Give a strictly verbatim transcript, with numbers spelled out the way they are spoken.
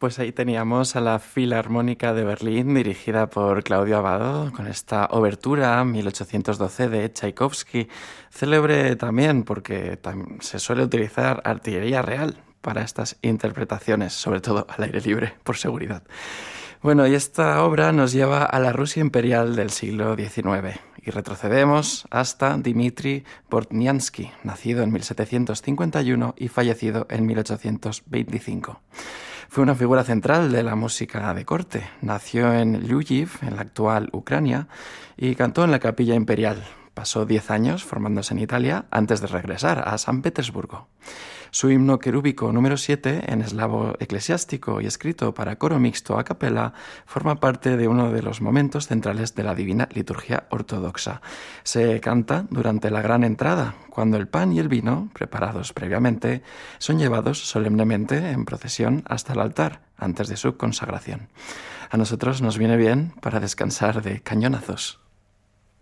Pues ahí teníamos a la Filarmónica de Berlín, dirigida por Claudio Abbado, con esta obertura mil ochocientos doce de Tchaikovsky, célebre también porque tam- se suele utilizar artillería real para estas interpretaciones, sobre todo al aire libre, por seguridad. Bueno, y esta obra nos lleva a la Rusia imperial del siglo diecinueve y retrocedemos hasta Dmitri Bortniansky, nacido en mil setecientos cincuenta y uno y fallecido en mil ochocientos veinticinco. Fue una figura central de la música de corte. Nació en Lviv, en la actual Ucrania, y cantó en la Capilla Imperial. Pasó diez años formándose en Italia antes de regresar a San Petersburgo. Su himno querúbico número siete, en eslavo eclesiástico y escrito para coro mixto a capela, forma parte de uno de los momentos centrales de la Divina Liturgia Ortodoxa. Se canta durante la Gran Entrada, cuando el pan y el vino, preparados previamente, son llevados solemnemente en procesión hasta el altar, antes de su consagración. A nosotros nos viene bien para descansar de cañonazos.